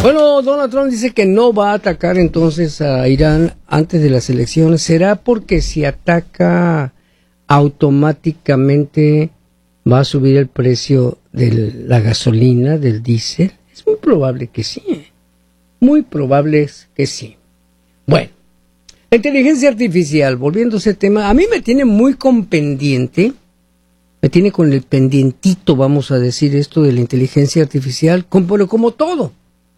Bueno, Donald Trump dice que no va a atacar entonces a Irán antes de las elecciones. ¿Será porque si ataca automáticamente va a subir el precio de la gasolina, del diésel? Es muy probable que sí. Muy probable que sí. Bueno, la inteligencia artificial, volviendo a ese tema, a mí me tiene muy con pendiente, me tiene con el pendientito, vamos a decir, esto de la inteligencia artificial, pero como todo.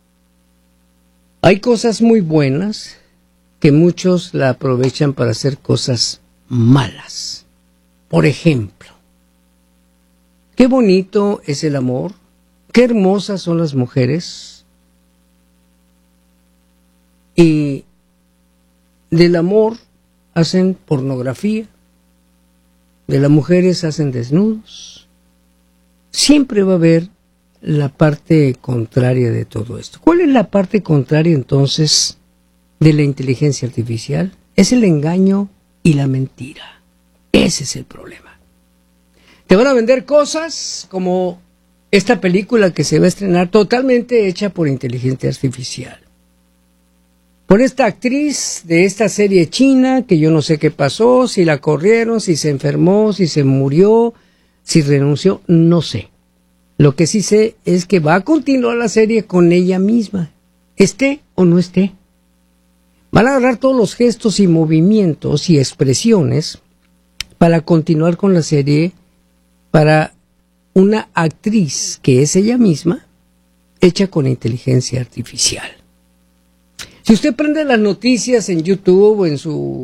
Hay cosas muy buenas que muchos la aprovechan para hacer cosas malas. Por ejemplo, qué bonito es el amor, qué hermosas son las mujeres, y del amor hacen pornografía, de las mujeres hacen desnudos. Siempre va a haber la parte contraria de todo esto. ¿Cuál es la parte contraria entonces de la inteligencia artificial? Es el engaño y la mentira. Ese es el problema. Te van a vender cosas como esta película que se va a estrenar totalmente hecha por inteligencia artificial. Por esta actriz de esta serie china, que yo no sé qué pasó, si la corrieron, si se enfermó, si se murió, si renunció, no sé. Lo que sí sé es que va a continuar la serie con ella misma, esté o no esté. Van a agarrar todos los gestos y movimientos y expresiones para continuar con la serie para una actriz que es ella misma, hecha con inteligencia artificial. Si usted prende las noticias en YouTube o en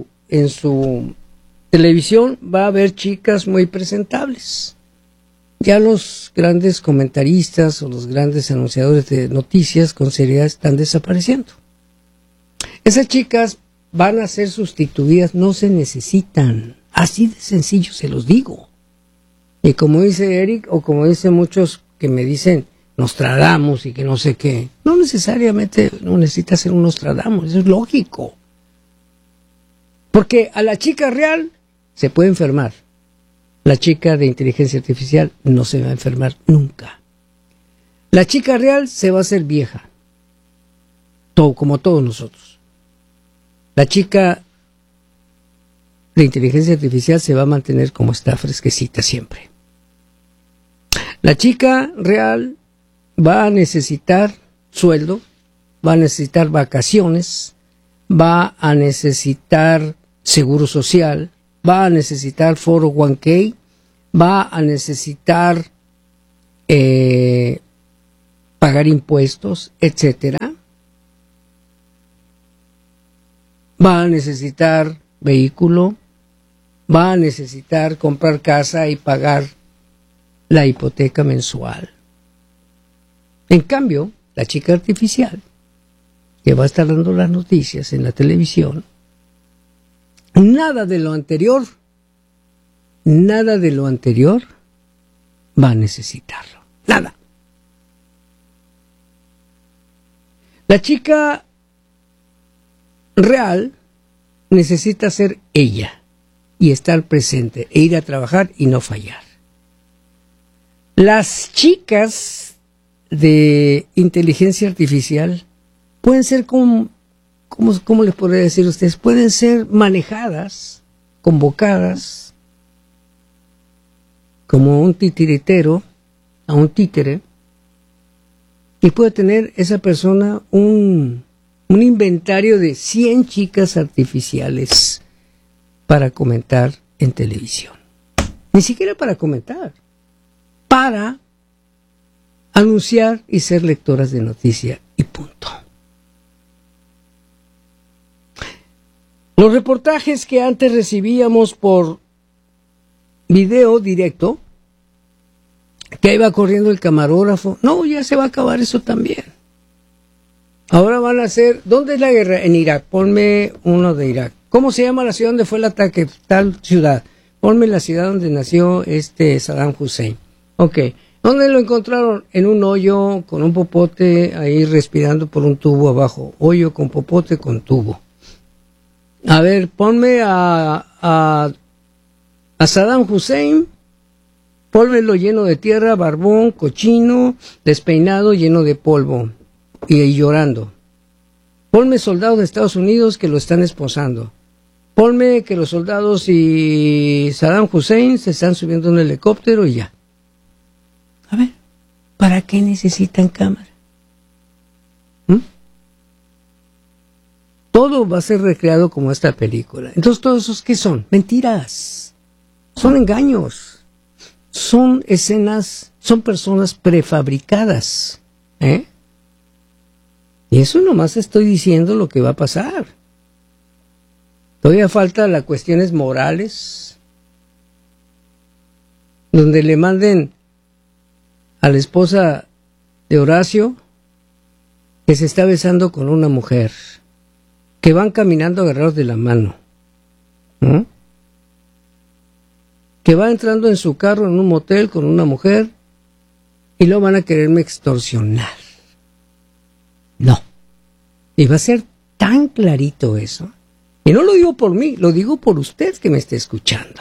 su televisión, va a ver chicas muy presentables. Ya los grandes comentaristas o los grandes anunciadores de noticias con seriedad están desapareciendo. Esas chicas van a ser sustituidas, no se necesitan. Así de sencillo se los digo. Y como dice Eric, o como dicen muchos que me dicen Nostradamus y que no sé qué, no necesariamente no necesita ser un Nostradamus, eso es lógico. Porque a la chica real se puede enfermar. La chica de inteligencia artificial no se va a enfermar nunca. La chica real se va a hacer vieja, como todos nosotros. La chica de inteligencia artificial se va a mantener como está, fresquecita siempre. La chica real va a necesitar sueldo, va a necesitar vacaciones, va a necesitar seguro social, va a necesitar 401k, va a necesitar pagar impuestos, etcétera. Va a necesitar vehículo, va a necesitar comprar casa y pagar la hipoteca mensual. En cambio, la chica artificial, que va a estar dando las noticias en la televisión, nada de lo anterior va a necesitarlo. Nada. La chica real necesita ser ella y estar presente e ir a trabajar y no fallar. Las chicas de inteligencia artificial pueden ser ¿cómo les podría decir a ustedes? Pueden ser manejadas, convocadas como un titiritero a un títere, y puede tener esa persona un inventario de 100 chicas artificiales para comentar en televisión. Ni siquiera para comentar, para anunciar y ser lectoras de noticia y punto. Los reportajes que antes recibíamos por video directo, que iba corriendo el camarógrafo, no, ya se va a acabar eso también. Ahora van a hacer, ¿dónde es la guerra? En Irak, ponme uno de Irak. ¿Cómo se llama la ciudad donde fue el ataque? Tal ciudad. Ponme la ciudad donde nació Saddam Hussein. Ok. ¿Dónde lo encontraron? En un hoyo con un popote ahí respirando por un tubo abajo. Hoyo con popote con tubo. A ver, ponme a Saddam Hussein, pónmelo lleno de tierra, barbón, cochino, despeinado, lleno de polvo. y llorando. Ponme soldados de Estados Unidos que lo están esposando. Ponme que los soldados y Saddam Hussein se están subiendo a un helicóptero y ya. A ver, ¿para qué necesitan cámara? Todo va a ser recreado como esta película. Entonces, ¿todos esos qué son? Mentiras. Son engaños. Son escenas, son personas prefabricadas. Y eso nomás estoy diciendo lo que va a pasar. Todavía falta las cuestiones morales, donde le manden a la esposa de Horacio que se está besando con una mujer, que van caminando agarrados de la mano, que va entrando en su carro en un motel con una mujer y luego van a quererme extorsionar. No. Y va a ser tan clarito eso. Y no lo digo por mí, lo digo por usted que me esté escuchando.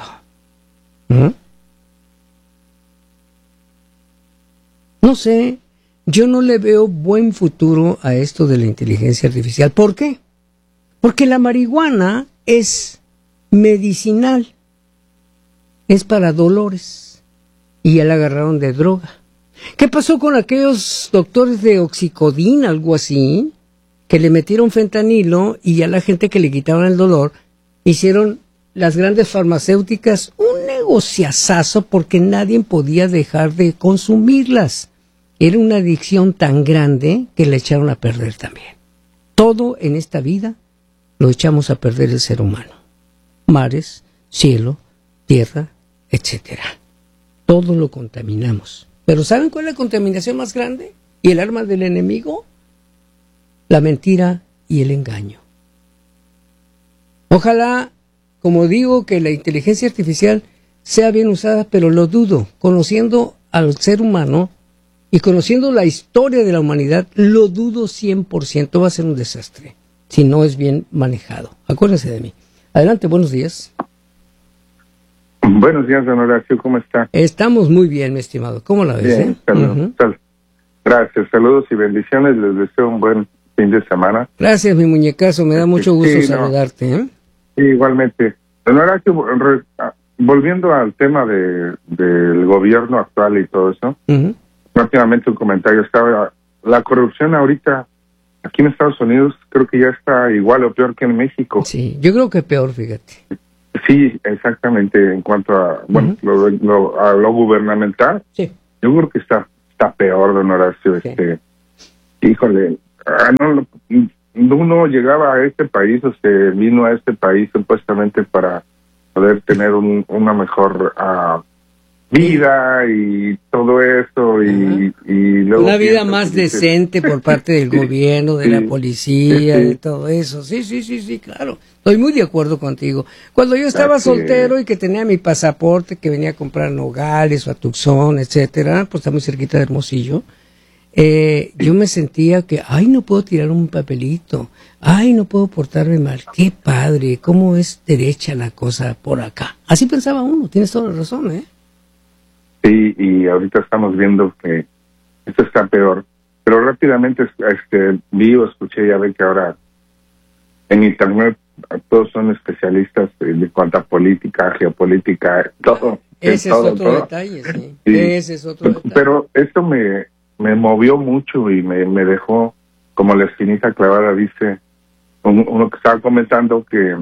No sé, yo no le veo buen futuro a esto de la inteligencia artificial. ¿Por qué? Porque la marihuana es medicinal, es para dolores, y ya la agarraron de droga. ¿Qué pasó con aquellos doctores de oxicodina, algo así, que le metieron fentanilo y a la gente que le quitaban el dolor, hicieron las grandes farmacéuticas un negociazazo porque nadie podía dejar de consumirlas? Era una adicción tan grande que la echaron a perder también. Todo en esta vida lo echamos a perder el ser humano. Mares, cielo, tierra, etcétera. Todo lo contaminamos. Pero ¿saben cuál es la contaminación más grande? ¿Y el arma del enemigo? La mentira y el engaño. Ojalá, como digo, que la inteligencia artificial sea bien usada, pero lo dudo. Conociendo al ser humano y conociendo la historia de la humanidad, lo dudo 100%. Va a ser un desastre si no es bien manejado. Acuérdense de mí. Adelante, buenos días. Buenos días, don Horacio, ¿cómo está? Estamos muy bien, mi estimado. ¿Cómo la ves? Bien, gracias, saludos y bendiciones. Les deseo un buen fin de semana. Gracias, mi muñecazo, me da mucho gusto saludarte. Sí, igualmente. Don Horacio, volviendo al tema del gobierno actual y todo eso, rápidamente un comentario. La corrupción ahorita aquí en Estados Unidos creo que ya está igual o peor que en México. Sí, yo creo que peor, fíjate. Sí, exactamente, en cuanto a a lo gubernamental, sí. Yo creo que está peor, don Horacio. Sí. Híjole, uno llegaba a este país, o se vino a este país supuestamente para poder tener una mejor vida y todo eso, y luego una vida más decente por parte del gobierno, de la policía, de todo eso. Sí, claro. Estoy muy de acuerdo contigo. Cuando yo estaba soltero y que tenía mi pasaporte, que venía a comprar Nogales o a Tucson, etcétera, pues está muy cerquita de Hermosillo, yo me sentía que, no puedo tirar un papelito, no puedo portarme mal. Qué padre, cómo es derecha la cosa por acá. Así pensaba uno, tienes toda la razón, ¿eh? Sí, y ahorita estamos viendo que esto está peor. Pero rápidamente vi o escuché, ya ve que ahora en internet todos son especialistas de cuanto a política, geopolítica, todo. Ese es otro detalle, sí. Ese es otro detalle. Pero esto me movió mucho y me dejó como la espinita clavada. Dice uno que estaba comentando que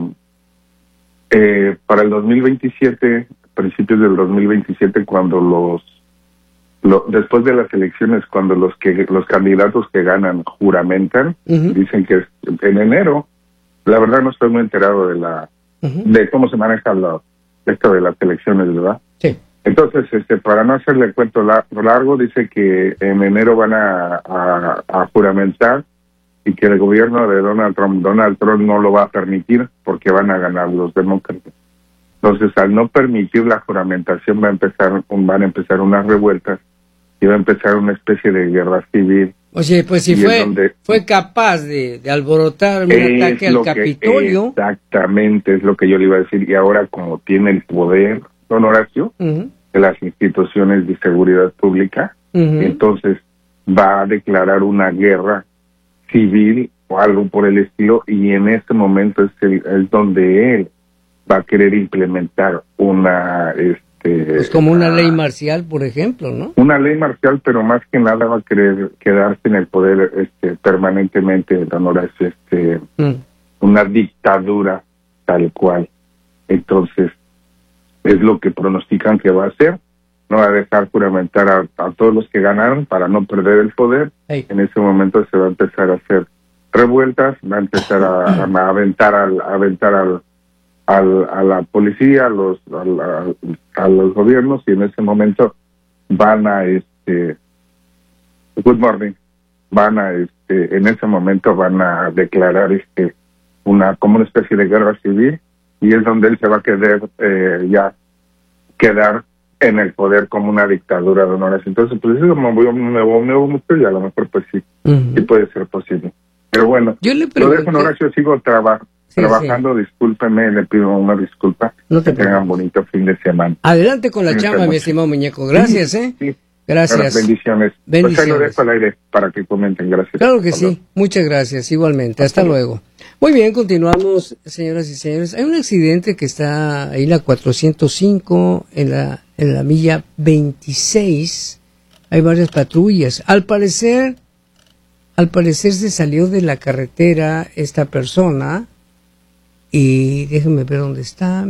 para el 2027, principios del 2027, cuando después de las elecciones, cuando los candidatos que ganan juramentan, dicen que es en enero. La verdad no estoy muy enterado de cómo se maneja esto de las elecciones, ¿verdad? Sí. Entonces, para no hacerle el cuento largo, dice que en enero van a juramentar y que el gobierno de Donald Trump no lo va a permitir porque van a ganar los demócratas. Entonces, al no permitir la juramentación, van a empezar unas revueltas y va a empezar una especie de guerra civil. Oye, pues si fue capaz de alborotar un ataque al Capitolio. Exactamente, es lo que yo le iba a decir. Y ahora, como tiene el poder, don Horacio, de las instituciones de seguridad pública, entonces va a declarar una guerra civil o algo por el estilo, y en este momento es donde él va a querer implementar una pues como una ley marcial, por ejemplo, ¿no? Una ley marcial, pero más que nada va a querer quedarse en el poder permanentemente, don Horacio, una dictadura tal cual. Entonces, es lo que pronostican que va a hacer. No va a dejar juramentar a todos los que ganaron para no perder el poder. Hey. En ese momento se va a empezar a hacer revueltas, va a empezar a aventar a la policía, a los gobiernos, y en ese momento van a good morning, van a en ese momento van a declarar como una especie de guerra civil, y es donde él se va a quedar en el poder como una dictadura, don Horacio. Entonces, pues eso me muevo mucho, y a lo mejor pues sí puede ser posible. Pero bueno, yo le lo dejo, don Horacio, sigo trabajando, sí. Discúlpeme, le pido una disculpa. No te que tengan bonito fin de semana. Adelante con la chamba, mi estimado muñeco. Gracias, Sí. Gracias. Bendiciones. Pues ahí lo dejo al aire para que comenten. Gracias. Claro que sí. Muchas gracias. Igualmente. Hasta luego. Muy bien, continuamos, señoras y señores. Hay un accidente que está ahí, la 405, en la milla 26. Hay varias patrullas. Al parecer se salió de la carretera esta persona. Y déjenme ver dónde está.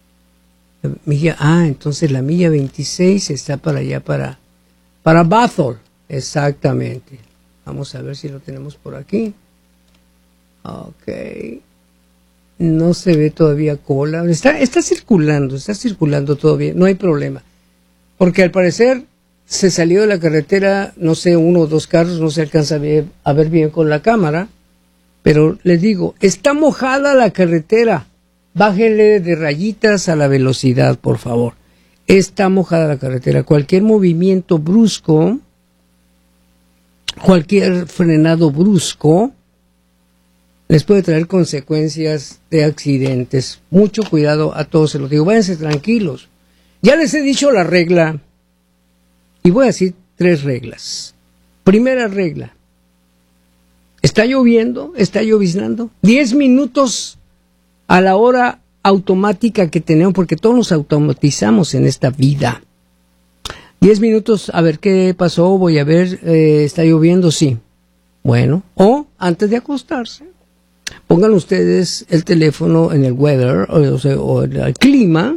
Entonces la milla 26 está para allá, para Bathol. Exactamente. Vamos a ver si lo tenemos por aquí. Ok. No se ve todavía cola. Está circulando todavía. No hay problema. Porque al parecer se salió de la carretera, no sé, 1 o 2 carros, no se alcanza a ver bien con la cámara. Pero les digo, está mojada la carretera. Bájenle de rayitas a la velocidad, por favor. Está mojada la carretera. Cualquier movimiento brusco, cualquier frenado brusco, les puede traer consecuencias de accidentes. Mucho cuidado a todos, se los digo. Váyanse tranquilos. Ya les he dicho la regla, y voy a decir 3 reglas. Primera regla. Está lloviendo, está lloviznando. 10 minutos a la hora automática que tenemos, porque todos nos automatizamos en esta vida. 10 minutos, a ver qué pasó, voy a ver, está lloviendo, sí. Bueno, o antes de acostarse, pongan ustedes el teléfono en el weather, o en el clima,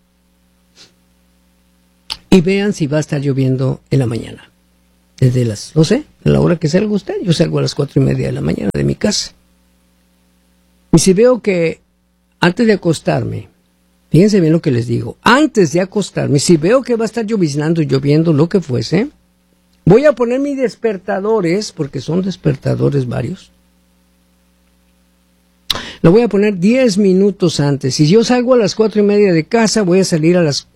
y vean si va a estar lloviendo en la mañana. Desde a la hora que salga usted, yo salgo a las 4:30 de la mañana de mi casa. Y si veo que antes de acostarme, fíjense bien lo que les digo, antes de acostarme, si veo que va a estar lloviznando, lloviendo, lo que fuese, voy a poner mis despertadores, porque son despertadores varios. Lo voy a poner 10 minutos antes. Si yo salgo a las 4:30 de casa, voy a salir a las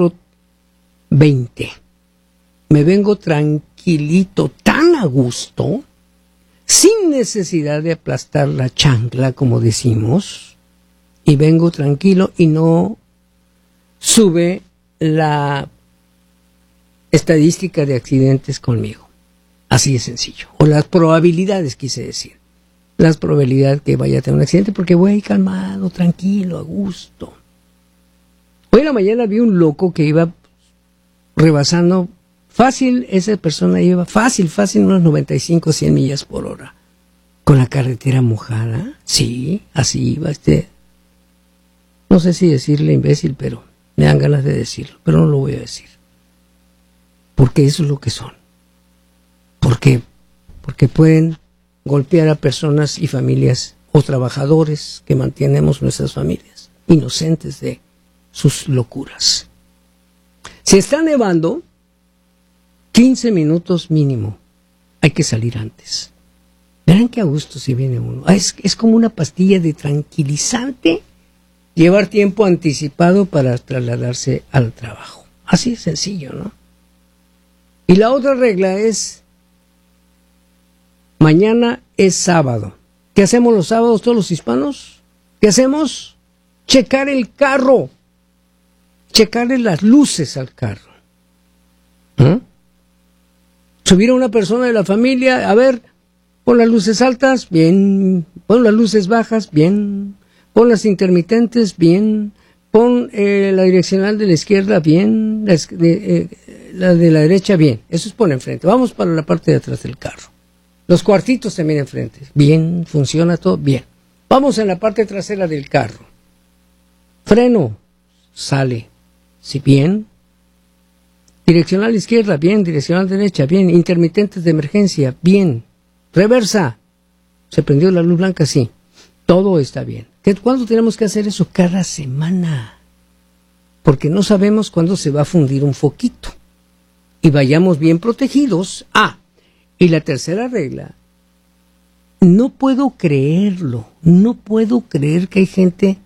4:20. Me vengo tranquilito, tan a gusto, sin necesidad de aplastar la chancla, como decimos, y vengo tranquilo y no sube la estadística de accidentes conmigo. Así de sencillo. O las probabilidades, quise decir. Las probabilidades que vaya a tener un accidente, porque voy ahí calmado, tranquilo, a gusto. Hoy en la mañana vi un loco que iba rebasando fácil, esa persona iba fácil, unos 95, 100 millas por hora. Con la carretera mojada, sí, así iba No sé si decirle imbécil, pero me dan ganas de decirlo, pero no lo voy a decir. Porque eso es lo que son. ¿Por qué? Porque pueden golpear a personas y familias o trabajadores que mantenemos nuestras familias, inocentes de sus locuras. Si está nevando, 15 minutos mínimo. Hay que salir antes. Verán qué a gusto si viene uno. Es como una pastilla de tranquilizante llevar tiempo anticipado para trasladarse al trabajo. Así es sencillo, ¿no? Y la otra regla es, mañana es sábado. ¿Qué hacemos los sábados todos los hispanos? ¿Qué hacemos? Checar el carro. Checarle las luces al carro. Subir a una persona de la familia, a ver, Pon las luces altas, bien. Pon las luces bajas, bien. Pon las intermitentes, bien. Pon la direccional de la izquierda, bien. La de la derecha, bien. Eso es por enfrente. Vamos para la parte de atrás del carro. Los cuartitos también enfrente. Bien, funciona todo, bien. Vamos en la parte trasera del carro. Freno, sale. Sí, bien. Direccional izquierda, bien. Direccional derecha, bien. Intermitentes de emergencia, bien. Reversa. ¿Se prendió la luz blanca? Sí. Todo está bien. ¿Cuándo tenemos que hacer eso? Cada semana. Porque no sabemos cuándo se va a fundir un foquito. Y vayamos bien protegidos. Y la tercera regla. No puedo creerlo. No puedo creer que hay gente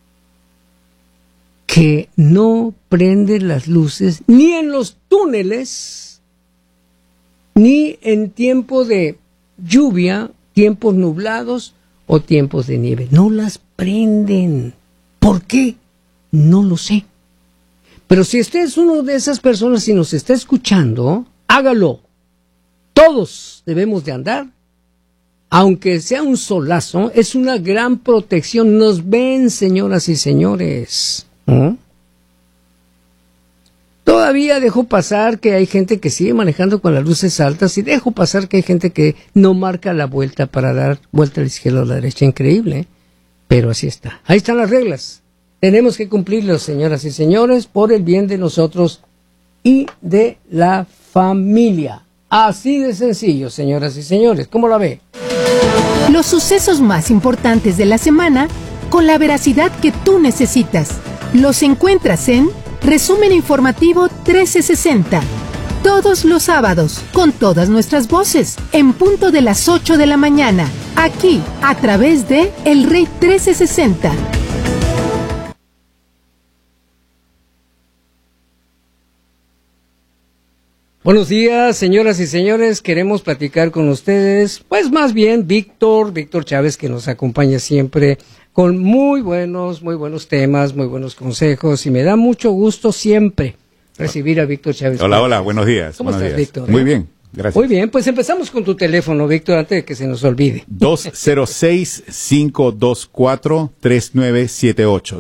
que no prende las luces ni en los túneles, ni en tiempo de lluvia, tiempos nublados o tiempos de nieve. No las prenden. ¿Por qué? No lo sé. Pero si usted es uno de esas personas y nos está escuchando, hágalo. Todos debemos de andar. Aunque sea un solazo, es una gran protección. Nos ven, señoras y señores. Todavía dejo pasar que hay gente que sigue manejando con las luces altas y dejo pasar que hay gente que no marca la vuelta para dar vuelta a la izquierda o a la derecha. Increíble, pero así está. Ahí están las reglas. Tenemos que cumplirlas, señoras y señores, por el bien de nosotros y de la familia. Así de sencillo, señoras y señores. ¿Cómo la ve? Los sucesos más importantes de la semana con la veracidad que tú necesitas. Los encuentras en Resumen Informativo 1360. Todos los sábados, con todas nuestras voces, en punto de las 8 de la mañana, aquí, a través de El Rey 1360. Buenos días, señoras y señores. Queremos platicar con ustedes, pues más bien Víctor Chávez, que nos acompaña siempre con muy buenos temas, muy buenos consejos, y me da mucho gusto siempre recibir a Víctor Chávez. Hola, buenos días. ¿Cómo estás, Víctor? Muy bien, gracias. Muy bien, pues empezamos con tu teléfono, Víctor, antes de que se nos olvide. 206-524-3978.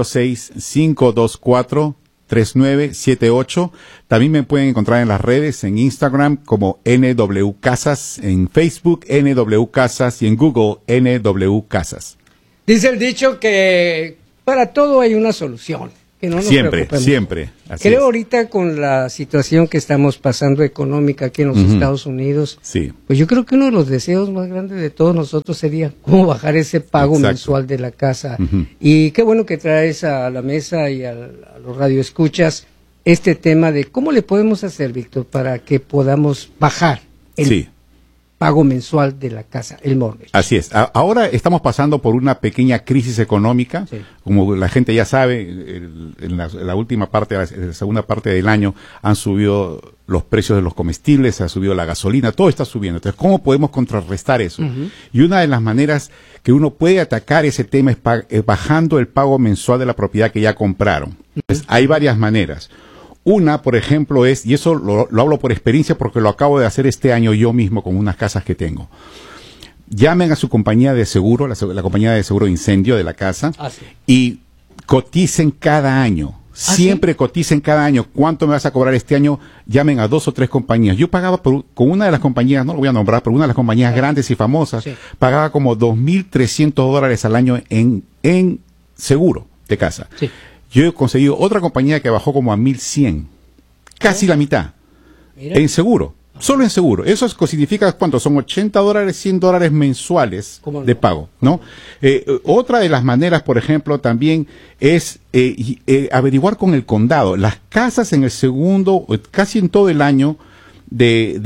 206-524-3978. También me pueden encontrar en las redes, en Instagram como NW Casas, en Facebook NW Casas y en Google NW Casas. Dice el dicho que para todo hay una solución, que no nos preocupemos. Siempre. Creo ahorita con la situación que estamos pasando económica aquí en los Estados Unidos, sí, pues yo creo que uno de los deseos más grandes de todos nosotros sería cómo bajar ese pago mensual de la casa. Y qué bueno que traes a la mesa y a los radioescuchas este tema de cómo le podemos hacer, Víctor, para que podamos bajar el pago mensual de la casa, el mortgage. Así es. Ahora estamos pasando por una pequeña crisis económica. Sí. Como la gente ya sabe, en la última parte, la segunda parte del año, han subido los precios de los comestibles, ha subido la gasolina, todo está subiendo. Entonces, ¿cómo podemos contrarrestar eso? Y una de las maneras que uno puede atacar ese tema es bajando el pago mensual de la propiedad que ya compraron. Entonces, hay varias maneras. Una, por ejemplo, es, y eso lo hablo por experiencia porque lo acabo de hacer este año yo mismo con unas casas que tengo. Llamen a su compañía de seguro, la compañía de seguro de incendio de la casa, y coticen cada año. Siempre coticen cada año. ¿Cuánto me vas a cobrar este año? Llamen a 2 o 3 compañías. Yo pagaba con una de las compañías, no lo voy a nombrar, pero una de las compañías grandes y famosas, pagaba como $2,300 al año en seguro de casa. Sí. Yo he conseguido otra compañía que bajó como a 1,100, casi la mitad, en seguro, solo en seguro. Eso significa, ¿cuánto? Son $80, $100 mensuales de pago, ¿no? Otra de las maneras, por ejemplo, también es averiguar con el condado. Las casas en el segundo, casi en todo el año del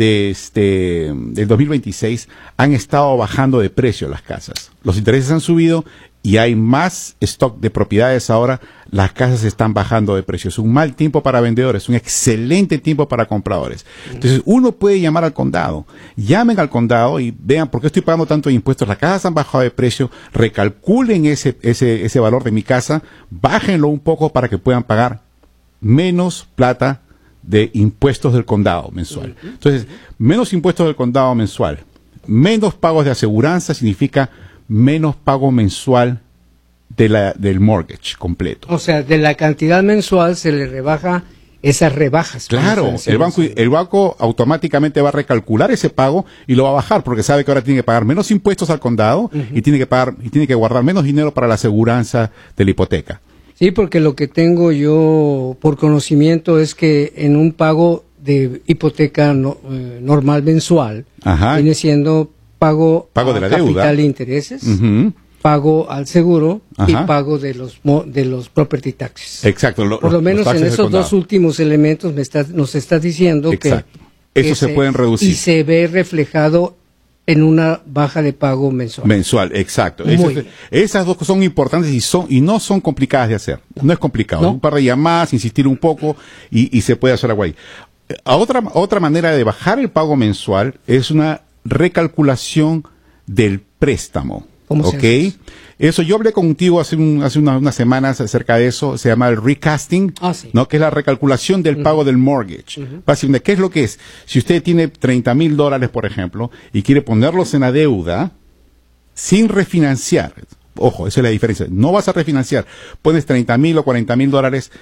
2026, han estado bajando de precio las casas. Los intereses han subido y hay más stock de propiedades ahora, las casas están bajando de precio. Es un mal tiempo para vendedores, un excelente tiempo para compradores. Entonces, uno puede llamar al condado. Llamen al condado y vean por qué estoy pagando tanto de impuestos. Las casas han bajado de precio, recalculen ese valor de mi casa, bájenlo un poco para que puedan pagar menos plata de impuestos del condado mensual. Entonces, menos impuestos del condado mensual. Menos pagos de aseguranza significa menos pago mensual del mortgage completo. O sea, de la cantidad mensual se le rebaja esas rebajas. Claro, el banco automáticamente va a recalcular ese pago y lo va a bajar porque sabe que ahora tiene que pagar menos impuestos al condado y tiene que guardar menos dinero para la aseguranza de la hipoteca. Sí, porque lo que tengo yo por conocimiento es que en un pago de hipoteca normal mensual viene siendo pago de la deuda, capital e intereses, pago al seguro y pago de los property taxes. Exacto. Por lo menos en esos dos últimos elementos nos estás diciendo que eso se pueden reducir. Y se ve reflejado en una baja de pago mensual. Mensual, exacto. Esas dos son importantes y no son complicadas de hacer. No es complicado. Un par de llamadas, insistir un poco y se puede hacer algo ahí. Otra manera de bajar el pago mensual es una recalculación del préstamo. ¿Cómo se hace eso? Eso yo hablé contigo hace unas semanas acerca de eso. Se llama el recasting, ¿no? Que es la recalculación del pago del mortgage. Básicamente, ¿qué es lo que es? Si usted tiene $30,000, por ejemplo, y quiere ponerlos en la deuda sin refinanciar, ojo, esa es la diferencia. No vas a refinanciar, pones $30,000 o $40,000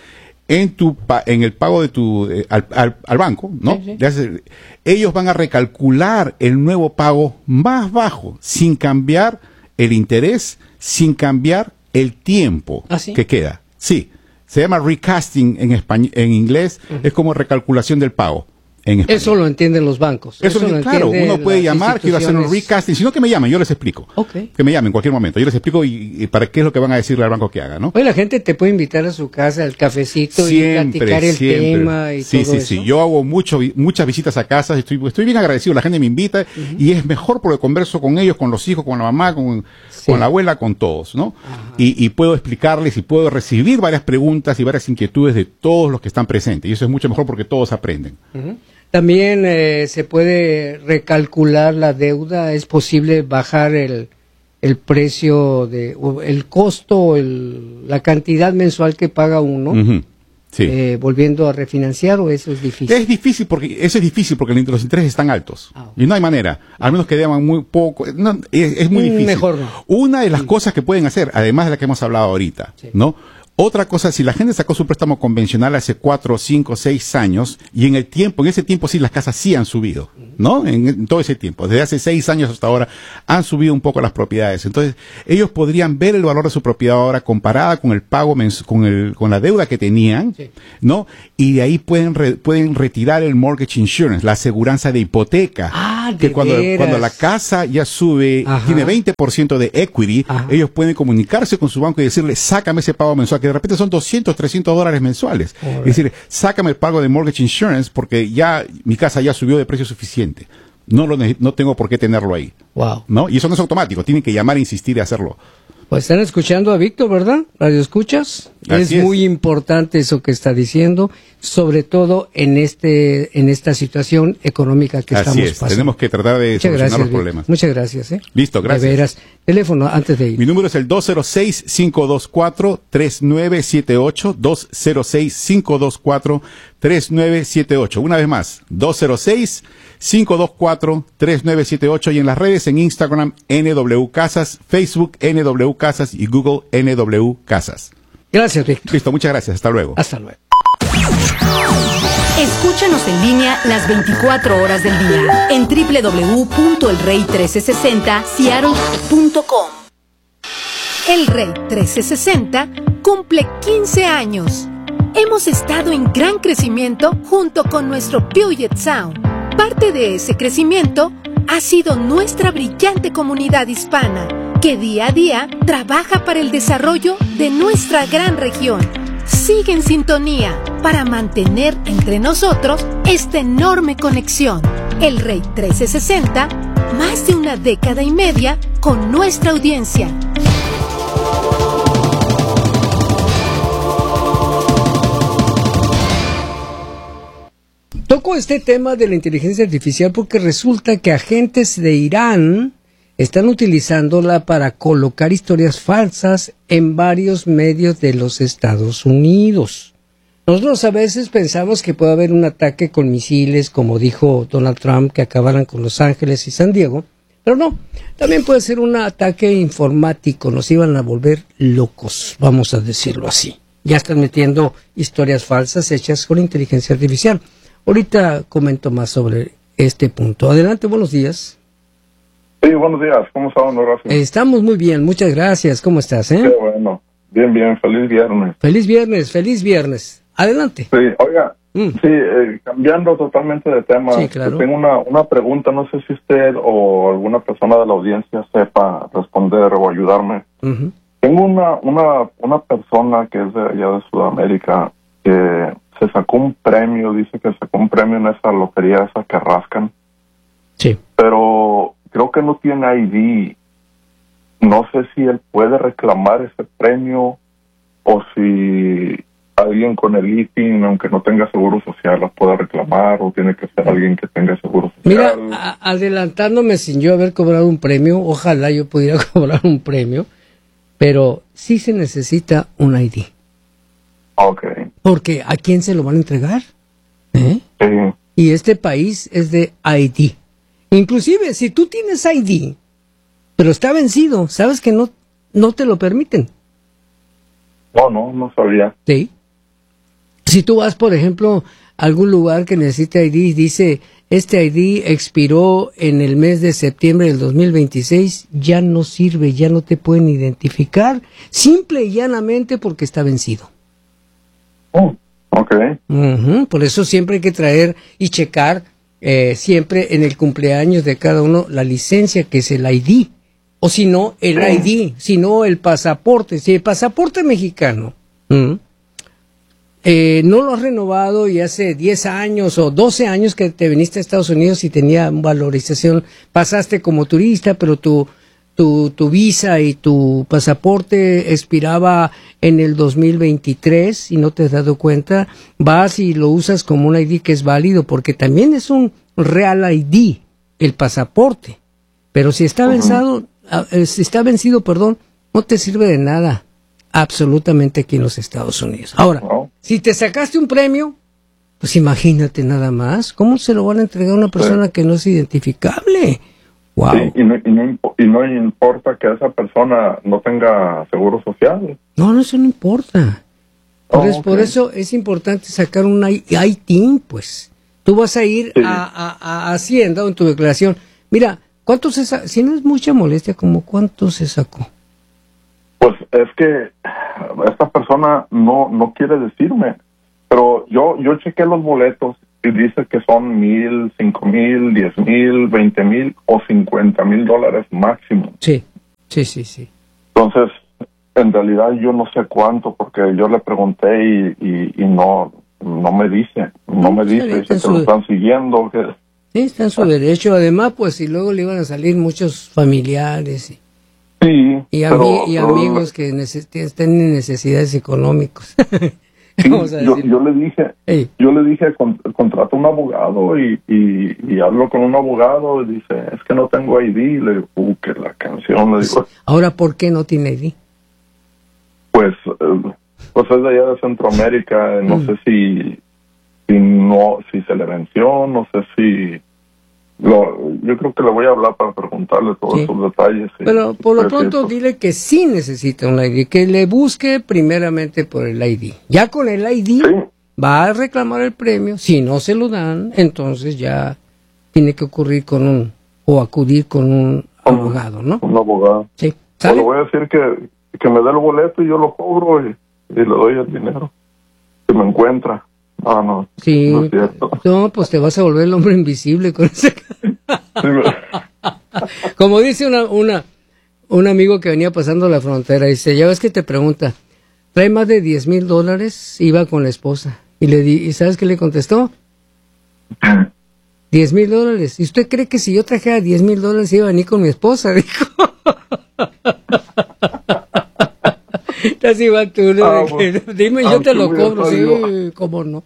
en el pago de al banco, ¿no? Sí. Ellos van a recalcular el nuevo pago más bajo, sin cambiar el interés, sin cambiar el tiempo que queda. Sí, se llama recasting en inglés, es como recalculación del pago. Eso lo entienden los bancos. Eso claro, uno puede llamar, quiero hacer un recasting, sino que me llamen, yo les explico. Que me llamen en cualquier momento, yo les explico y para qué es lo que van a decirle al banco que haga, ¿no? Oye, la gente te puede invitar a su casa, al cafecito y platicar el tema y todo eso. Sí, yo hago muchas visitas a casas, estoy bien agradecido, la gente me invita y es mejor porque converso con ellos, con los hijos, con la mamá, con la abuela, con todos, ¿no? Y puedo explicarles y puedo recibir varias preguntas y varias inquietudes de todos los que están presentes y eso es mucho mejor porque todos aprenden. También se puede recalcular la deuda, es posible bajar el precio el costo, la cantidad mensual que paga uno, volviendo a refinanciar, o eso es difícil. Eso es difícil porque los intereses están altos y no hay manera, al menos que deban muy poco, es muy difícil. Mejor no. Una de las cosas que pueden hacer, además de la que hemos hablado ahorita, ¿no? Otra cosa, si la gente sacó su préstamo convencional hace 4, 5, 6 años, y en ese tiempo sí las casas sí han subido, ¿no? En todo ese tiempo, desde hace 6 años hasta ahora, han subido un poco las propiedades. Entonces, ellos podrían ver el valor de su propiedad ahora comparada con el pago, con la deuda que tenían, ¿no? Y de ahí pueden retirar el mortgage insurance, la aseguranza de hipoteca. Que cuando la casa ya sube, tiene 20% de equity, ellos pueden comunicarse con su banco y decirle, sácame ese pago mensual, que de repente son $200, $300 mensuales. Es decir, sácame el pago de mortgage insurance porque ya mi casa ya subió de precio suficiente. No tengo por qué tenerlo ahí. ¿No? Y eso no es automático, tienen que llamar, insistir y hacerlo. Pues están escuchando a Víctor, ¿verdad? ¿Radio escuchas? Es muy importante eso que está diciendo, sobre todo en esta situación económica que estamos pasando. Tenemos que tratar de solucionar los problemas. Muchas gracias. Listo, gracias. De veras. Teléfono antes de ir. Mi número es el 206-524-3978, 206-524-3978. Una vez más, 206-524-3978 y en las redes en Instagram NW Casas, Facebook NW Casas y Google NW Casas. Gracias, Víctor. Listo, muchas gracias. Hasta luego. Hasta luego. Escúchanos en línea las 24 horas del día en www.elrey1360seattle.com. El Rey 1360 cumple 15 años. Hemos estado en gran crecimiento junto con nuestro Puget Sound. Parte de ese crecimiento ha sido nuestra brillante comunidad hispana, que día a día trabaja para el desarrollo de nuestra gran región. Sigue en sintonía para mantener entre nosotros esta enorme conexión. El Rey 1360, más de una década y media con nuestra audiencia. Toco este tema de la inteligencia artificial porque resulta que agentes de Irán están utilizándola para colocar historias falsas en varios medios de los Estados Unidos. Nosotros a veces pensamos que puede haber un ataque con misiles, como dijo Donald Trump, que acabaran con Los Ángeles y San Diego, Pero no, también puede ser un ataque informático, nos iban a volver locos, vamos a decirlo así. Ya están metiendo historias falsas hechas con inteligencia artificial. Ahorita comento más sobre este punto. Adelante, buenos días. Sí, buenos días. ¿Cómo están, Horacio? Estamos muy bien, muchas gracias. ¿Cómo estás? Qué bueno. Bien, bien. Feliz viernes. Feliz viernes, feliz viernes. Adelante. Sí, oiga, cambiando totalmente de tema, sí, claro. Tengo una pregunta. No sé si usted o alguna persona de la audiencia sepa responder o ayudarme. Uh-huh. Tengo una persona que es de allá de Sudamérica que se sacó un premio, dice que sacó un premio en esa lotería esa que rascan. Sí. Pero creo que no tiene ID. No sé si él puede reclamar ese premio o si alguien con el ITIN, aunque no tenga seguro social, la puede reclamar, o tiene que ser alguien que tenga seguro social. Mira, adelantándome sin yo haber cobrado un premio, ojalá yo pudiera cobrar un premio, pero sí se necesita un ID. Okay. Porque ¿a quién se lo van a entregar? Sí. Y este país es de ID. Inclusive, si tú tienes ID, pero está vencido, sabes que no te lo permiten. No sabía. Sí. Si tú vas, por ejemplo, a algún lugar que necesita ID, dice, este ID expiró en el mes de septiembre del 2026, ya no sirve, ya no te pueden identificar, simple y llanamente porque está vencido. Okay. Uh-huh. Por eso siempre hay que traer y checar siempre en el cumpleaños de cada uno la licencia, que es el ID. O si no, el ID, si no, el pasaporte. Si el pasaporte mexicano no lo has renovado y hace 10 años o 12 años que te viniste a Estados Unidos y tenía valorización, pasaste como turista, pero tu visa y tu pasaporte expiraba en el 2023 y no te has dado cuenta, vas y lo usas como un ID que es válido, porque también es un real ID, el pasaporte. Pero si está vencido, no te sirve de nada, absolutamente, aquí en los Estados Unidos. Ahora, si te sacaste un premio, pues imagínate nada más, ¿cómo se lo van a entregar a una persona que no es identificable? Wow. Sí, y no importa que esa persona no tenga seguro social. No, eso no importa. Por eso es importante sacar un ITIN, pues. Tú vas a ir a Hacienda en tu declaración. Mira, ¿cuánto si no es mucha molestia, como cuánto se sacó? Pues es que esta persona no quiere decirme, pero yo chequé los boletos y dice que son 1,000, 5,000, 10,000, 20,000 o $50,000 máximo. Sí. Entonces, en realidad yo no sé cuánto, porque yo le pregunté y no me dice, dice que lo están siguiendo. Que... Sí, está en su derecho. Además, pues, si luego le iban a salir muchos familiares y amigos que estén en necesidades económicas. Sí, yo le dije, contrata un abogado y hablo con un abogado y dice, es que no tengo ID. Le digo, que la canción, le digo. Ahora, ¿por qué no tiene ID? Pues es de allá de Centroamérica, no sé si se le venció, no sé si... yo creo que le voy a hablar para preguntarle todos esos detalles. Pero por lo pronto dile que sí necesita un ID, que le busque primeramente por el ID. Ya con el ID va a reclamar el premio. Si no se lo dan, entonces ya tiene que acudir con un abogado, ¿no? Un abogado. Sí. Pues le voy a decir que me dé el boleto y yo lo cobro y le doy el dinero que me encuentra. No. Sí, no es cierto. No, pues te vas a volver el hombre invisible con ese. Como dice un amigo que venía pasando la frontera, dice, ya ves que te pregunta, ¿trae más de $10,000? Iba con la esposa. ¿Y sabes qué le contestó? $10,000. ¿Y usted cree que si yo trajera $10,000 iba a venir con mi esposa? Dijo. Así va tú, ¿no? Dime, yo te lo cobro. Sí, cómo no.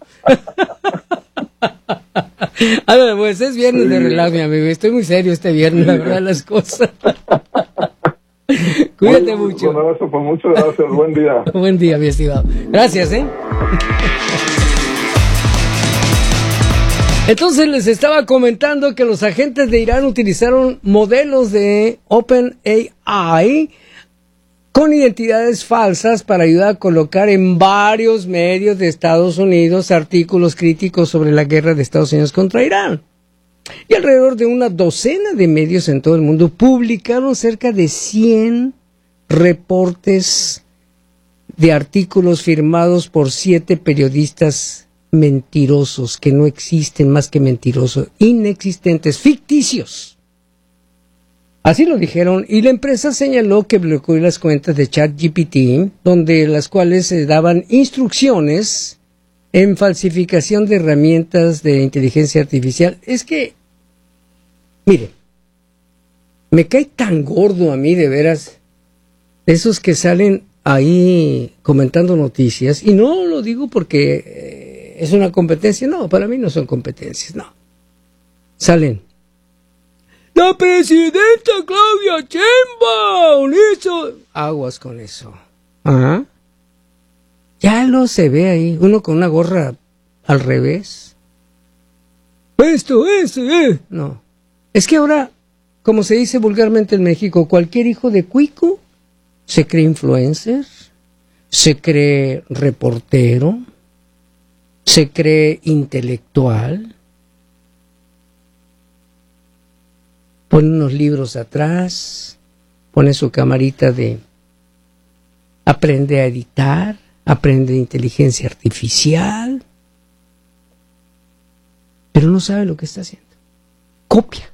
A ver, pues es viernes de relax, mi amigo. Estoy muy serio este viernes, la verdad, las cosas. Cuídate mucho. Un abrazo, pues muchas gracias. Buen día. Buen día, mi estimado. Gracias, Entonces les estaba comentando que los agentes de Irán utilizaron modelos de OpenAI con identidades falsas para ayudar a colocar en varios medios de Estados Unidos artículos críticos sobre la guerra de Estados Unidos contra Irán. Y alrededor de una docena de medios en todo el mundo publicaron cerca de 100 reportes de artículos firmados por 7 periodistas mentirosos, que no existen más que mentirosos, inexistentes, ficticios. Así lo dijeron, y la empresa señaló que bloqueó las cuentas de ChatGPT, donde las cuales se daban instrucciones en falsificación de herramientas de inteligencia artificial. Es que, mire, me cae tan gordo a mí, de veras, esos que salen ahí comentando noticias, y no lo digo porque es una competencia, no, para mí no son competencias, no. Salen: la presidenta Claudia Sheinbaum hizo... Aguas con eso. Ajá. Ya lo se ve ahí, uno con una gorra al revés. No. Es que ahora, como se dice vulgarmente en México, cualquier hijo de cuico se cree influencer, se cree reportero, se cree intelectual, pone unos libros atrás, pone su camarita de aprende a editar, aprende inteligencia artificial, pero no sabe lo que está haciendo. Copia.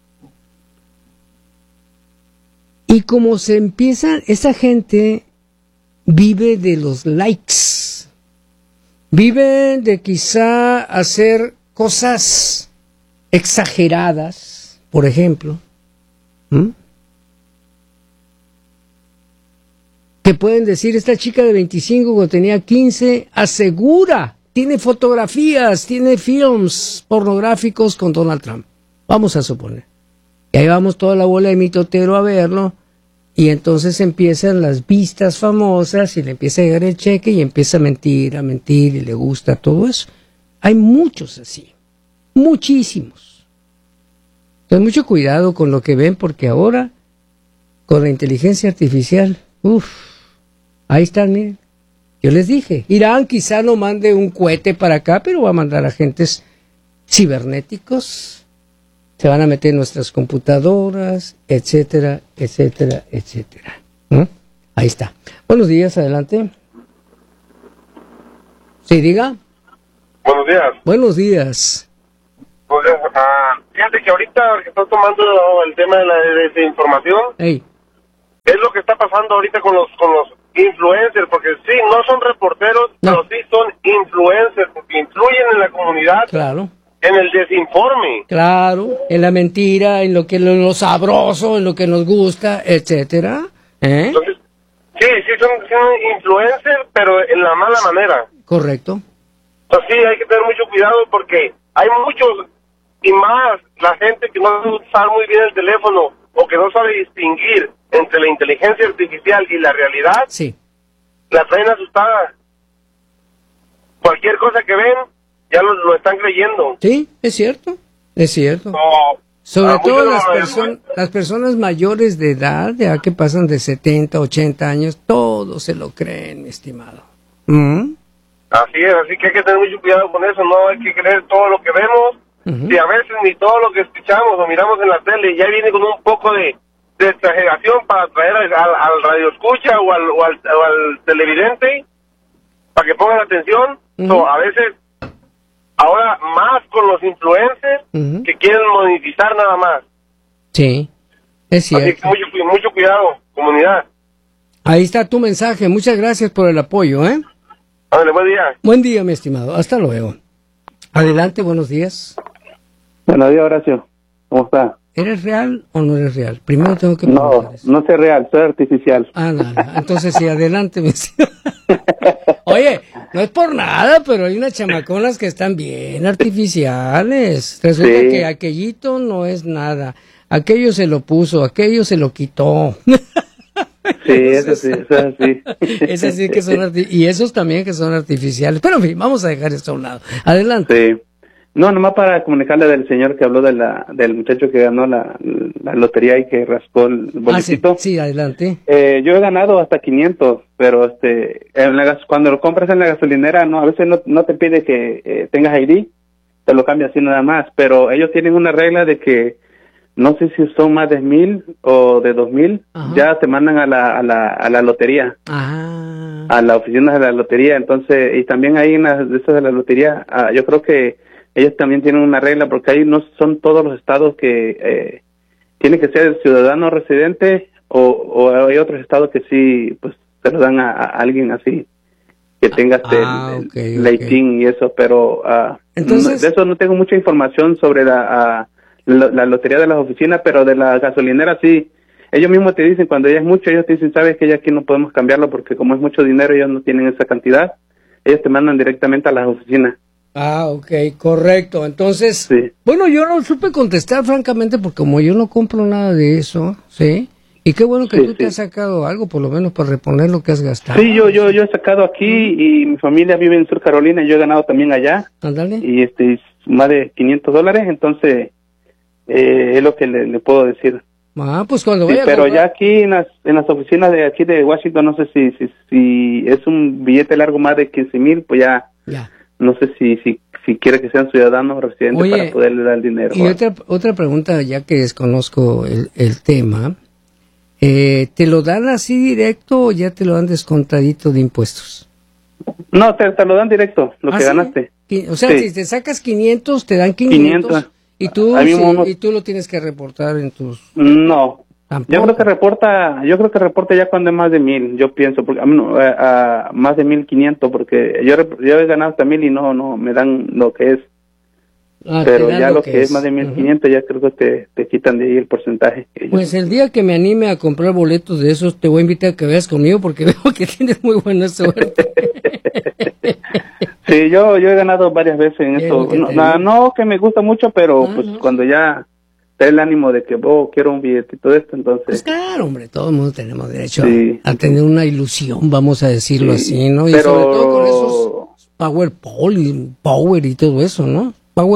Y como se empieza, esa gente vive de los likes, vive de quizá hacer cosas exageradas, por ejemplo, que pueden decir: esta chica de 25 cuando tenía 15 asegura, tiene fotografías, tiene films pornográficos con Donald Trump. Vamos a suponer. Y ahí vamos toda la bola de mitotero a verlo, y entonces empiezan las vistas famosas y le empieza a llegar el cheque y empieza a mentir, y le gusta todo eso. Hay muchos así, muchísimos. Entonces mucho cuidado con lo que ven, porque ahora con la inteligencia artificial, ahí están, miren. Yo les dije, Irán quizá no mande un cohete para acá, pero va a mandar agentes cibernéticos. Se van a meter en nuestras computadoras, etcétera, etcétera, etcétera. Ahí está. Buenos días, adelante. Sí, diga. Buenos días. Buenos días. Pues, fíjate que ahorita que estás tomando el tema de la desinformación, Hey. es lo que está pasando ahorita con los influencers, porque sí, no son reporteros, No. pero sí son influencers, porque influyen en la comunidad, Claro. en el desinforme. Claro, en la mentira, en lo sabroso, en lo que nos gusta, etcétera. Entonces, sí, son influencers, pero en la mala manera. Correcto. Entonces sí, hay que tener mucho cuidado porque hay muchos, y más la gente que no sabe muy bien el teléfono o que no sabe distinguir entre la inteligencia artificial y la realidad, Sí. la traen asustada. Cualquier cosa que ven, ya lo están creyendo. Sí, es cierto. Es cierto. No, Sobre a todo muchos las personas mayores de edad, ya que pasan de 70, 80 años, todos se lo creen, mi estimado. Así es, así que hay que tener mucho cuidado con eso, no hay que creer todo lo que vemos, y a veces ni todo lo que escuchamos o miramos en la tele ya viene con un poco de exageración para atraer al radioescucha o al televidente, para que pongan atención. So, a veces, ahora más con los influencers que quieren monetizar nada más. Sí, es cierto. Así que mucho cuidado, comunidad. Ahí está tu mensaje. Muchas gracias por el apoyo, ¿eh? Ándale, buen día. Buen día, mi estimado. Hasta luego. Adelante, buenos días. Buenos días, Horacio. ¿Cómo está? ¿Eres real o no eres real? Primero tengo que No, preguntar eso. no soy real, soy artificial. Nada. Entonces sí, adelante, mi estimado. Oye, no es por nada, pero hay unas chamaconas que están bien artificiales. Resulta Sí. que aquellito no es nada. Aquello se lo puso, aquello se lo quitó. Sí, eso sí, eso es así. Es así que son y esos también que son artificiales. Pero en fin, vamos a dejar esto a un lado. Adelante. Sí. No, nomás para comunicarle del señor que habló del muchacho que ganó la lotería y que raspó el boletito. Sí, adelante. Yo he ganado hasta 500, pero cuando lo compras en la gasolinera, no, a veces no te pide que tengas ID, te lo cambia así nada más, pero ellos tienen una regla de que no sé si son más de 1,000 o de 2,000, ya te mandan a la lotería. A la oficina de la lotería. Entonces, y también ahí en esas de la lotería, yo creo que ellos también tienen una regla, porque ahí no son todos los estados que tiene que ser ciudadano residente, o hay otros estados que sí, pues se lo dan a alguien así que tenga el ITIN y eso, pero entonces, de eso no tengo mucha información sobre la lotería de las oficinas, pero de la gasolinera sí. Ellos mismos te dicen, cuando ya es mucho, ellos te dicen, sabes que ya aquí no podemos cambiarlo porque como es mucho dinero, ellos no tienen esa cantidad. Ellos te mandan directamente a las oficinas. Ok, correcto. Entonces, sí. Bueno, yo no supe contestar francamente porque como yo no compro nada de eso, ¿sí? Y qué bueno que tú te has sacado algo, por lo menos para reponer lo que has gastado. Sí, yo he sacado aquí y mi familia vive en Sur Carolina y yo he ganado también allá. Ándale. Y más de $500, entonces es lo que le puedo decir. Pues cuando vaya pero ya aquí en las oficinas de aquí de Washington, no sé si es un billete largo más de 15,000, pues ya. No sé si quiere que sean ciudadanos o residentes para poderle dar el dinero. Y otra pregunta, ya que desconozco el tema, ¿te lo dan así directo o ya te lo dan descontadito de impuestos? No, te lo dan directo, lo que ganaste. O sea, si te sacas 500, te dan 500. Y tú lo tienes que reportar en tus... No, yo creo que reporta ya cuando es más de 1,000, yo pienso, porque más de 1,500, porque yo he ganado hasta 1,000 y no me dan lo que es. Pero ya lo que es más de 1,500 ya creo que te quitan de ahí el porcentaje. Pues el día que me anime a comprar boletos de esos, te voy a invitar a que veas conmigo porque veo que tienes muy buena suerte. Sí, yo he ganado varias veces en esto. No que me gusta mucho, pero cuando ya te da el ánimo de que quiero un billetito de esto, entonces... Pues claro, hombre, todo el mundo tenemos derecho a tener una ilusión, vamos a decirlo así, ¿no? Y sobre todo con esos Power y todo eso, ¿no?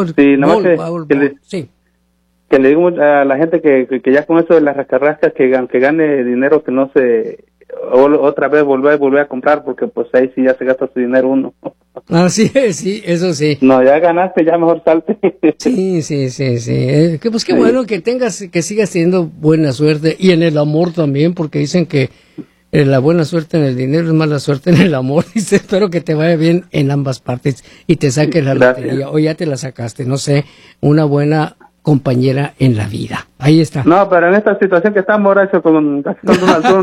Que le digo a la gente que ya con eso de las rascarrascas, que aunque gane dinero, que no se... otra vez volver a comprar, porque pues ahí sí ya se gasta su dinero uno. Sí, eso sí. No, ya ganaste, ya mejor salte. Sí. Pues qué bueno que sigas teniendo buena suerte, y en el amor también, porque dicen que la buena suerte en el dinero es mala suerte en el amor. Dice, espero que te vaya bien en ambas partes y te saques la lotería, o ya te la sacaste, no sé, una buena compañera en la vida. Ahí está. No, pero en esta situación que estamos, Horacio, con Donald Trump,